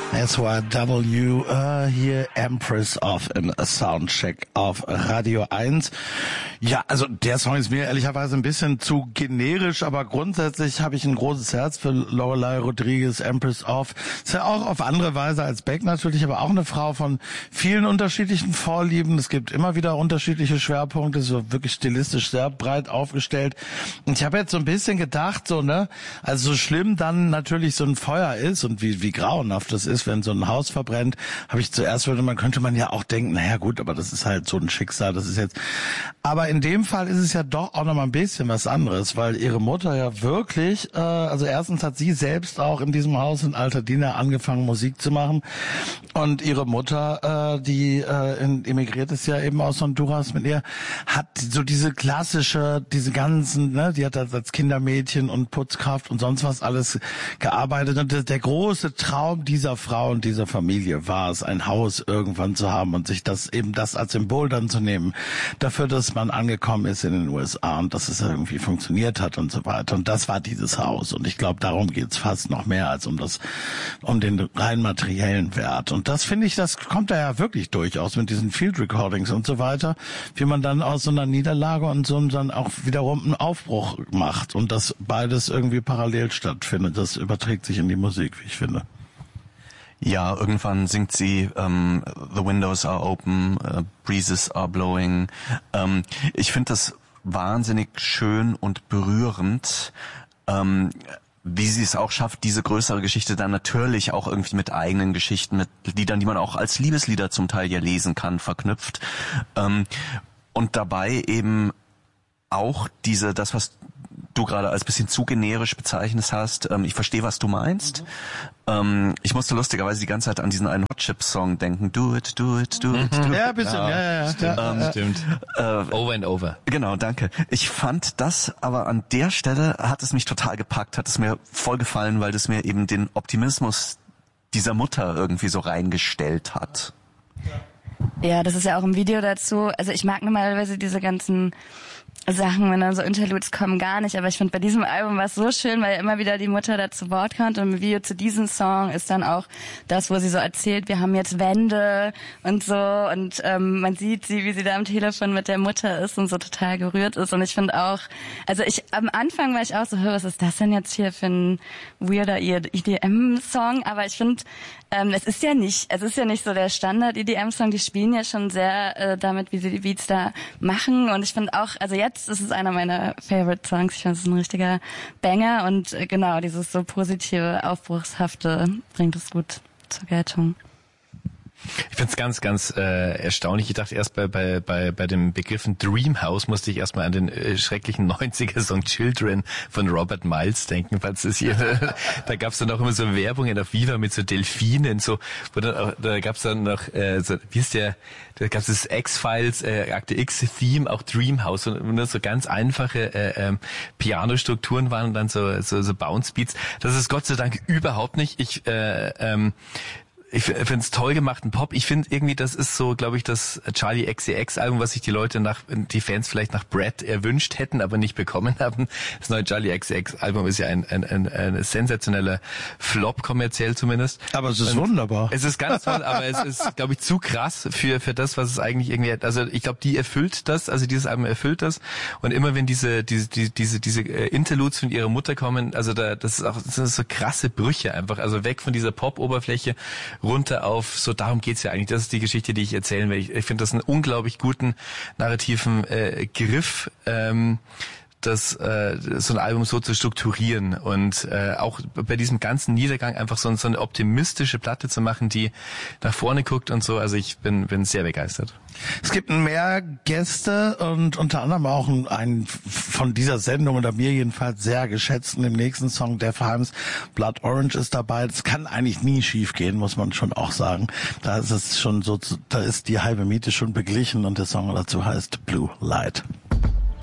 SYW, hier Empress of in Soundcheck auf Radio 1. Ja, also der Song ist mir ehrlicherweise ein bisschen zu generisch, aber grundsätzlich habe ich ein großes Herz für Lorelei Rodriguez, Empress of. Ist ja auch auf andere Weise als Beck natürlich, aber auch eine Frau von vielen unterschiedlichen Vorlieben. Es gibt immer wieder unterschiedliche Schwerpunkte, so wirklich stilistisch sehr breit aufgestellt. Und ich habe jetzt so ein bisschen gedacht, so, ne, also so schlimm dann natürlich so ein Feuer ist und wie grauenhaft das ist, wenn so ein Haus verbrennt, habe ich zuerst könnte man ja auch denken, naja gut, aber das ist halt so ein Schicksal, das ist jetzt. Aber in dem Fall ist es ja doch auch noch mal ein bisschen was anderes, weil ihre Mutter ja wirklich, also erstens hat sie selbst auch in diesem Haus in Altadena angefangen, Musik zu machen. Und ihre Mutter, die emigriert ist ja eben aus Honduras mit ihr, hat so diese ganzen, ne, die hat als Kindermädchen und Putzkraft und sonst was alles gearbeitet. Und der große Traum dieser Frau und dieser Familie war es, ein Haus irgendwann zu haben und sich das als Symbol dann zu nehmen, dafür, dass man angekommen ist in den USA und dass es irgendwie funktioniert hat und so weiter. Und das war dieses Haus. Und ich glaube, darum geht's fast noch mehr als um den rein materiellen Wert. Und das finde ich, das kommt da ja wirklich durchaus mit diesen Field Recordings und so weiter, wie man dann aus so einer Niederlage und so dann auch wiederum einen Aufbruch macht und das beides irgendwie parallel stattfindet. Das überträgt sich in die Musik, wie ich finde. Ja, irgendwann singt sie The windows are open, breezes are blowing. Ich finde das wahnsinnig schön und berührend, wie sie es auch schafft, diese größere Geschichte dann natürlich auch irgendwie mit eigenen Geschichten, mit Liedern, die man auch als Liebeslieder zum Teil ja lesen kann, verknüpft. Und dabei eben auch das, was du gerade als bisschen zu generisch bezeichnet hast. Ich verstehe, was du meinst. Ich musste lustigerweise die ganze Zeit an diesen einen Hot Chip Song denken. Do it, do it, do it. Do it. Ja, ein bisschen, ja. Stimmt. Over and over. Genau, danke. Ich fand das, aber an der Stelle hat es mich total gepackt, hat es mir voll gefallen, weil das mir eben den Optimismus dieser Mutter irgendwie so reingestellt hat. Ja, das ist ja auch im Video dazu. Also ich mag normalerweise diese ganzen Sachen, wenn dann so Interludes kommen, gar nicht. Aber ich finde, bei diesem Album war es so schön, weil immer wieder die Mutter da zu Wort kommt. Und im Video zu diesem Song ist dann auch das, wo sie so erzählt, wir haben jetzt Wände und so. Und man sieht sie, wie sie da am Telefon mit der Mutter ist und so total gerührt ist. Und ich finde auch, also am Anfang war ich auch so, was ist das denn jetzt hier für ein weirder EDM-Song? Aber ich finde, es ist ja nicht so der Standard-EDM-Song. Die spielen ja schon sehr damit, wie sie die Beats da machen. Und ich finde auch, also jetzt ist es einer meiner Favorite-Songs. Ich finde, es ist ein richtiger Banger. Und genau, dieses so positive, aufbruchshafte bringt es gut zur Geltung. Ich find's ganz, ganz erstaunlich. Ich dachte erst bei dem Begriffen Dreamhouse musste ich erstmal an den schrecklichen 90er-Song Children von Robert Miles denken. Falls es hier, da gab's dann auch immer so Werbungen auf Viva mit so Delfinen, so, wo dann auch, da gab's dann noch, so, wie ist da gab's das X-Files, Akte X-Theme, auch Dreamhouse, und nur so ganz einfache Pianostrukturen waren und dann so Bounce-Beats. Das ist Gott sei Dank überhaupt nicht. Ich finde es toll gemachten Pop. Ich finde irgendwie, das ist so, glaube ich, das Charli XCX Album, was sich die Fans vielleicht nach Brad erwünscht hätten, aber nicht bekommen haben. Das neue Charli XCX Album ist ja ein sensationeller Flop, kommerziell zumindest. Aber es ist wunderbar. Es ist ganz toll, aber es ist, glaube ich, zu krass für das, was es eigentlich irgendwie hat. Also ich glaube, dieses Album erfüllt das. Und immer wenn diese Interludes von ihrer Mutter kommen, also das sind so krasse Brüche einfach. Also weg von dieser Pop-Oberfläche runter auf, so darum geht's ja eigentlich. Das ist die Geschichte, die ich erzählen will. Ich finde das einen unglaublich guten narrativen Griff, so ein Album so zu strukturieren und auch bei diesem ganzen Niedergang einfach so eine optimistische Platte zu machen, die nach vorne guckt und so. Also ich bin sehr begeistert. Es gibt mehr Gäste und unter anderem auch einen von dieser Sendung oder mir jedenfalls sehr geschätzten im nächsten Song, Def Hymes Blood Orange ist dabei. Das kann eigentlich nie schief gehen, muss man schon auch sagen. Da ist es schon so, da ist die halbe Miete schon beglichen und der Song dazu heißt Blue Light.